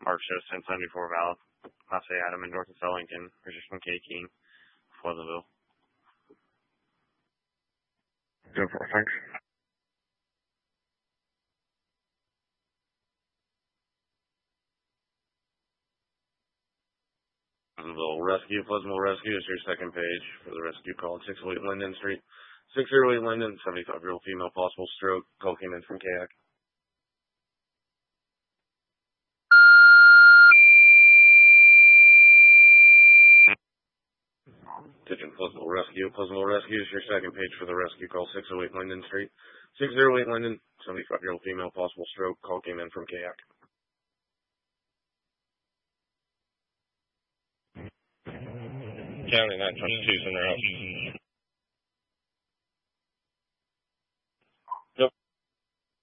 Mark shows 1074 valid. Class A Adam in North of Lincoln. Register K King. Pleasantville. Thanks. Pleasantville Rescue is your second page for the rescue call. 608 Linden Street. 608 Linden, 75-year-old female, possible stroke. Call came in from KAC. Attention Pleasantville Rescue is your second page for the rescue call. 608 Linden Street. 608 Linden, 75-year-old female, possible stroke. Call came in from KAC. County 922 Center House.